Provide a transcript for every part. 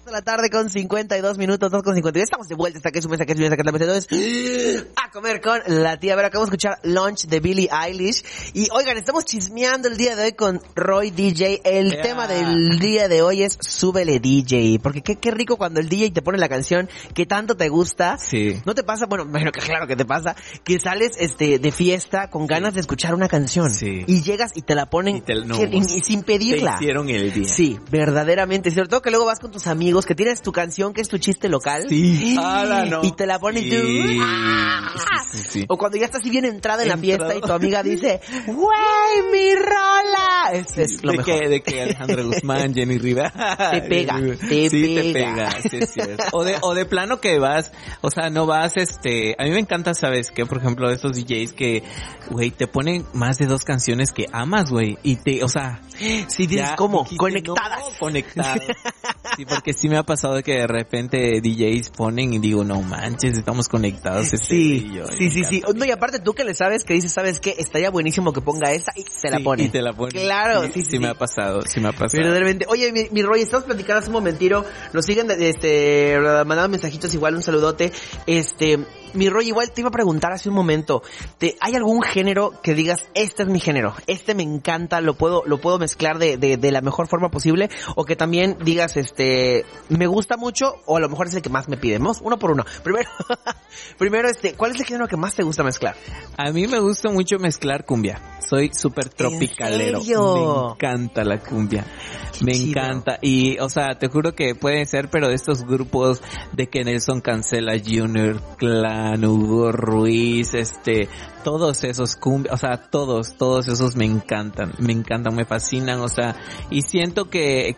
de la tarde con 52 minutos, 2:52. Estamos de vuelta hasta que su mesa, que es mi mesa, que es la mesa. Entonces, a comer con la tía. A ver, acabamos de escuchar Launch de Billie Eilish. Y oigan, estamos chismeando el día de hoy con Roy DJ. El tema del día de hoy es súbele DJ. Porque qué rico cuando el DJ te pone la canción que tanto te gusta. Sí. ¿No te pasa? Bueno, que claro que te pasa. Que sales de fiesta con ganas de escuchar una canción. Sí. Y llegas y te la ponen y sin pedirla. Te hicieron el día. Sí, verdaderamente. Sobre todo que luego vas con tus amigos, que tienes tu canción, que es tu chiste local. Sí. Y te la ponen sí. tú. Sí. O cuando ya estás así bien entrada en la fiesta y tu amiga dice, ¡güey, mi rola! Es lo mejor. De que Alejandra Guzmán, Jenny Rivera. Te pega. Te pega, sí es cierto. O de plano que vas, o sea, no vas, a mí me encanta, ¿sabes qué? Por ejemplo, estos DJs que, güey, te ponen más de 2 canciones que amas, güey. Y o sea, sí, dices, ¿cómo? Conectadas. No, conectadas. Sí, porque sí me ha pasado que de repente DJs ponen y digo, no manches, estamos conectados. Sí. No, y aparte tú que le sabes, que dices, ¿sabes qué? Estaría buenísimo que ponga esta y te la pone. Y te la pone. Claro, sí. Me ha pasado. Verdaderamente. Oye, mi Roy, estamos platicando hace un momentito, nos siguen, mandando mensajitos igual, un saludote. Mi Roy, igual te iba a preguntar hace un momento, ¿hay algún género que digas, este es mi género, este me encanta, lo puedo mezclar de la mejor forma posible? O que también digas, me gusta mucho, o a lo mejor es el que más me pidemos, uno por uno. Primero, ¿cuál es el género que más te gusta mezclar? A mí me gusta mucho mezclar cumbia. Soy súper tropicalero. ¿En serio? Me encanta la cumbia. Me encanta. Y, o sea, te juro que puede ser, pero de estos grupos de que Nelson Cancela Jr., Clan, Hugo Ruiz, todos esos cumbias, o sea, todos esos me encantan, me fascinan, o sea, y siento que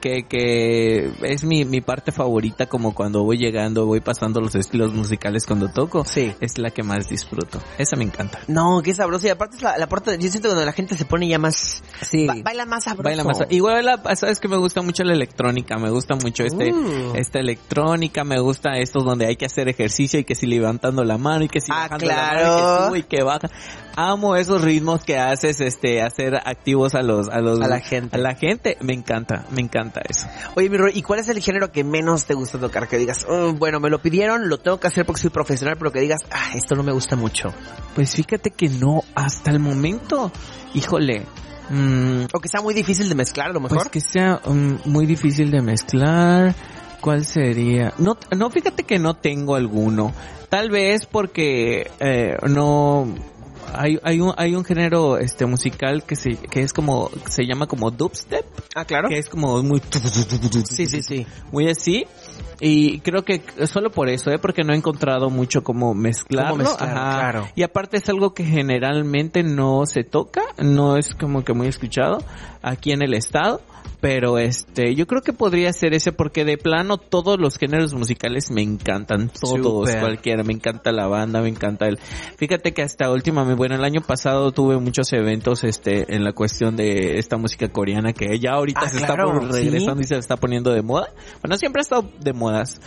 es mi parte favorita, como cuando voy pasando los estilos musicales cuando toco. Sí. Es la que más disfruto. Esa me encanta. No, qué sabroso. Y aparte es la parte, yo siento que cuando la gente se pone ya más, sí, baila más sabroso. Igual sabes que me gusta mucho la electrónica, me gusta mucho esta electrónica, me gusta estos donde hay que hacer ejercicio y que si levantando la mano y que si bajando la mano y que sube y que baja. Amo esos ritmos que haces, hacer activos a la gente. Me encanta eso. Oye, mi Roy, ¿y cuál es el género que menos te gusta tocar? Que digas, bueno, me lo pidieron, lo tengo que hacer porque soy profesional, pero que digas, esto no me gusta mucho. Pues fíjate que no, hasta el momento, híjole. O que sea muy difícil de mezclar, a lo mejor. Pues que sea muy difícil de mezclar. ¿Cuál sería? No, fíjate que no tengo alguno. Tal vez porque no hay un género musical que es como, se llama como dubstep. Ah, claro. Que es como muy sí. Muy así. Y creo que solo por eso, porque no he encontrado mucho cómo mezclarlo. Claro. Y aparte es algo que generalmente no se toca, no es como que muy escuchado aquí en el estado. Pero yo creo que podría ser ese, porque de plano todos los géneros musicales me encantan, todos, super. Cualquiera, me encanta la banda, me encanta fíjate que hasta últimamente, el año pasado tuve muchos eventos en la cuestión de esta música coreana que ya ahorita se está regresando, ¿sí? Y se está poniendo de moda. Bueno, siempre ha estado de modas.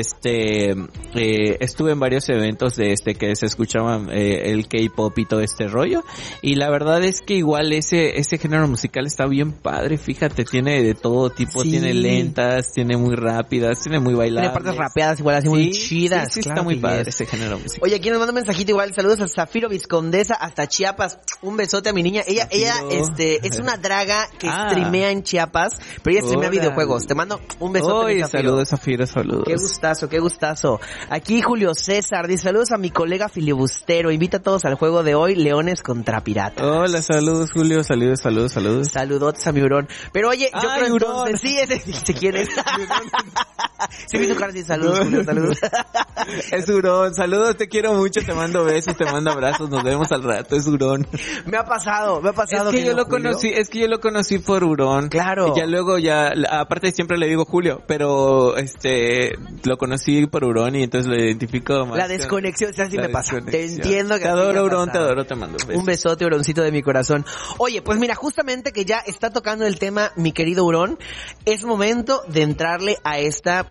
Estuve en varios eventos de que se escuchaban el K-pop y todo este rollo, y la verdad es que igual ese género musical está bien padre, fíjate, tiene de todo tipo, sí. Tiene lentas, tiene muy rápidas, tiene muy bailables. Tiene partes rapeadas igual así, muy chidas. Sí, claro, está muy padre ese género musical. Oye, aquí nos manda un mensajito igual, saludos a Zafiro Vizcondesa hasta Chiapas. Un besote a mi niña. Ella es una draga que streamea en Chiapas, pero ella streamea videojuegos. Te mando un besote, Zafiro. Saludos, Zafiro, saludos. Qué gustazo. Aquí Julio César dice, saludos a mi colega filibustero, invita a todos al juego de hoy, Leones contra Piratas. Hola, saludos, Julio, saludos. Saludotes a mi hurón. Pero oye, yo creo hurón. Entonces, sí, ese quién es. Sí, vi tu cara, sí, saludos, Julio, saludos. Es hurón, saludos, te quiero mucho, te mando besos, te mando abrazos, nos vemos al rato, es hurón. Me ha pasado. Es que yo lo conocí por hurón. Claro. Y ya luego aparte siempre le digo Julio, pero lo conocí por hurón y entonces lo identifico más. La desconexión, o sea, sí me pasa. Te entiendo que te adoro, hurón, te adoro, te mando besos. Un besote, huroncito de mi corazón. Oye, pues mira, justamente que ya está tocando el tema, mi querido hurón, es momento de entrarle a esta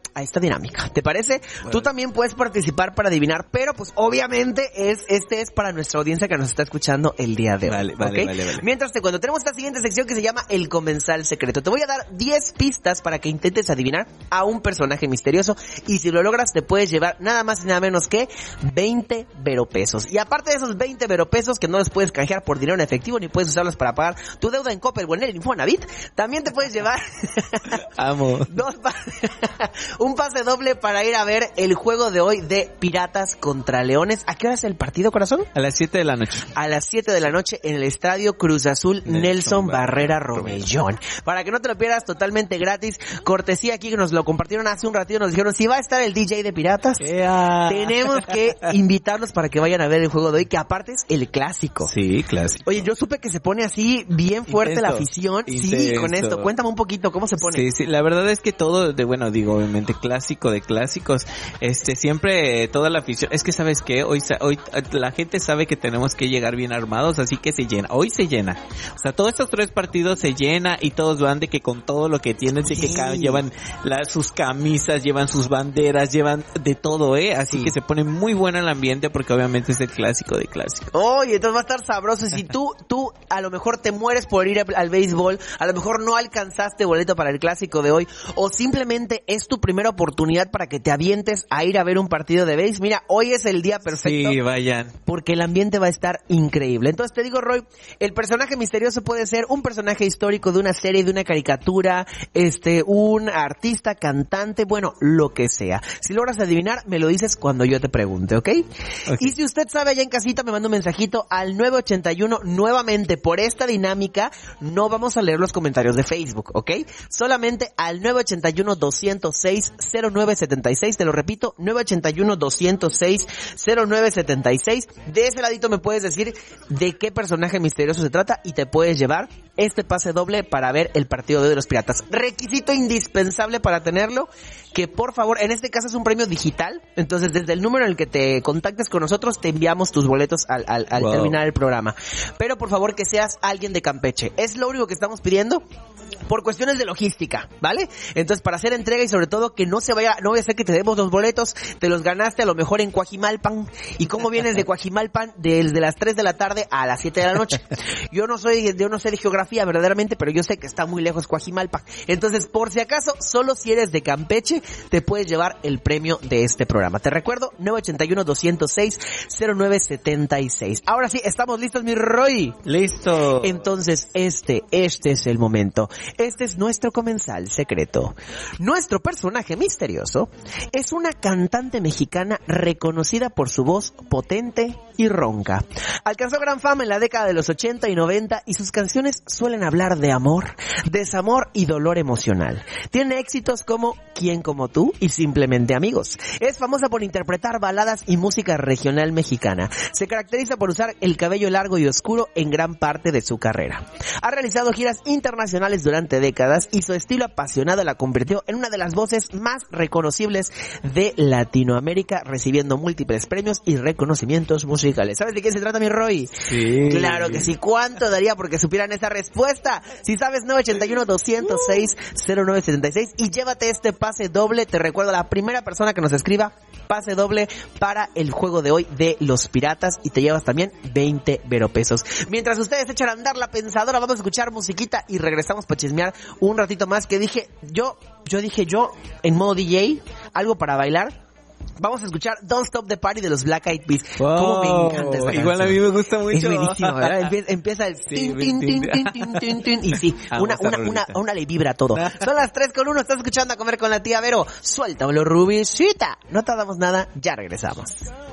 a esta dinámica. ¿Te parece? Bueno. Tú también puedes participar para adivinar, pero pues obviamente este es para nuestra audiencia que nos está escuchando el día de hoy. Vale. Mientras te cuento, tenemos esta siguiente sección que se llama El Comensal Secreto. Te voy a dar 10 pistas para que intentes adivinar a un personaje misterioso y si lo logras te puedes llevar nada más y nada menos que 20 veropesos. Y aparte de esos 20 veropesos que no los puedes canjear por dinero en efectivo ni puedes usarlos para pagar tu deuda en Coppel o en el Infonavit, también te puedes llevar amo un pase doble para ir a ver el juego de hoy de Piratas contra Leones. ¿A qué hora es el partido, corazón? A las 7 de la noche. A las 7 de la noche en el Estadio Cruz Azul Nelson Barrera Romellón. Para que no te lo pierdas, totalmente gratis. Cortesía aquí que nos lo compartieron hace un ratito. Nos dijeron, si va a estar el DJ de Piratas, tenemos que invitarlos para que vayan a ver el juego de hoy, que aparte es el clásico. Sí, clásico. Oye, yo supe que se pone así bien fuerte la afición. Sí, con esto. Cuéntame un poquito, ¿cómo se pone? Sí, la verdad es que todo, obviamente clásico de clásicos, siempre toda la afición, es que sabes qué, hoy la gente sabe que tenemos que llegar bien armados, así que se llena, hoy se llena, o sea, todos estos 3 partidos se llena y todos van de que con todo lo que tienen, sí. Que llevan sus camisas, llevan sus banderas, llevan de todo, así que se pone muy bueno el ambiente porque obviamente es el clásico de clásicos. Oye, entonces va a estar sabroso. Si tú a lo mejor te mueres por ir al béisbol, a lo mejor no alcanzaste boleto para el clásico de hoy, o simplemente es tu primera oportunidad para que te avientes a ir a ver un partido de béis, mira, hoy es el día perfecto. Sí, vayan. Porque el ambiente va a estar increíble. Entonces te digo, Roy, el personaje misterioso puede ser un personaje histórico de una serie, de una caricatura, un artista, cantante, bueno, lo que sea. Si logras adivinar, me lo dices cuando yo te pregunte, ¿ok? Y si usted sabe allá en casita, me manda un mensajito al 981. Nuevamente, por esta dinámica, no vamos a leer los comentarios de Facebook, ¿ok? Solamente al 981-206-0976, te lo repito, 981-206-0976. De ese ladito me puedes decir de qué personaje misterioso se trata y te puedes llevar este pase doble para ver el partido de hoy de los Piratas. Requisito indispensable para tenerlo, que por favor, en este caso es un premio digital, entonces desde el número en el que te contactes con nosotros te enviamos tus boletos al terminar el programa. Pero por favor que seas alguien de Campeche, es lo único que estamos pidiendo por cuestiones de logística, ¿vale? Entonces para hacer entrega y sobre todo que no vaya a ser que te demos los boletos, te los ganaste a lo mejor en Coajimalpan, y cómo vienes de Coajimalpan desde las 3 de la tarde a las 7 de la noche. Yo no sé de geografía verdaderamente, pero yo sé que está muy lejos Coajimalpa. Entonces, por si acaso, solo si eres de Campeche, te puedes llevar el premio de este programa. Te recuerdo, 981-206-0976. Ahora sí, ¿estamos listos, mi Roy? ¡Listo! Entonces, este es el momento. Este es nuestro comensal secreto. Nuestro personaje misterioso es una cantante mexicana reconocida por su voz potente y ronca. Alcanzó gran fama en la década de los 80 y 90 y sus canciones suelen hablar de amor, desamor y dolor emocional. Tiene éxitos como ¿Quién como tú? Y Simplemente Amigos. Es famosa por interpretar baladas y música regional mexicana. Se caracteriza por usar el cabello largo y oscuro en gran parte de su carrera. Ha realizado giras internacionales durante décadas y su estilo apasionado la convirtió en una de las voces más reconocibles de Latinoamérica, recibiendo múltiples premios y reconocimientos musicales. ¿Sabes de qué se trata, mi Roy? Sí. Claro que sí. ¿Cuánto daría porque supieran esa respuesta? Si sabes, 981-206-0976 y llévate este pase doble. Te recuerdo, la primera persona que nos escriba, pase doble para el juego de hoy de los Piratas, y te llevas también 20 veropesos. Mientras ustedes echan a andar la pensadora, vamos a escuchar musiquita y regresamos para chismear un ratito más. Que dije yo en modo DJ, algo para bailar. Vamos a escuchar Don't Stop the Party de los Black Eyed Peas. Wow. Cómo me encanta esta Igual canción. A mí me gusta mucho. Es buenísimo, ¿verdad? Empieza el tin, tin, tin, tin, tin, tin, tin, y sí, una le vibra todo. Son las 3:01, estás escuchando A Comer con la Tía Vero. Suéltamelo, Rubicita. No tardamos nada, ya regresamos.